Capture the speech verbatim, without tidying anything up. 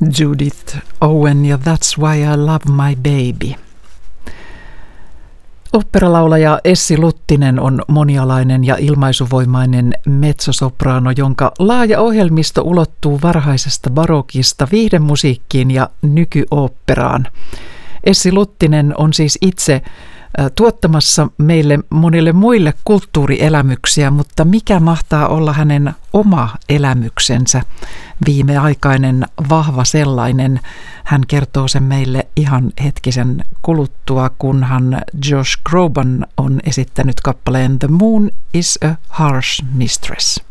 Judith Owen ja That's Why I Love My Baby. Oopperalaulaja Essi Luttinen on monialainen ja ilmaisuvoimainen mezzosopraano, jonka laaja ohjelmisto ulottuu varhaisesta barokista viihdemusiikkiin ja nykyoopperaan. Essi Luttinen on siis itse tuottamassa meille monille muille kulttuurielämyksiä, mutta mikä mahtaa olla hänen oma elämyksensä, viimeaikainen vahva sellainen? Hän kertoo sen meille ihan hetkisen kuluttua, kunhan Josh Groban on esittänyt kappaleen The Moon is a Harsh Mistress.